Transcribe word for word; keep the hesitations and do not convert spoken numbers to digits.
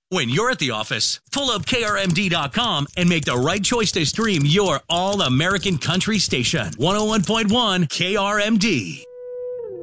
When you're at the office, pull up K R M D dot com and make the right choice to stream your all-American country station. one oh one point one K R M D.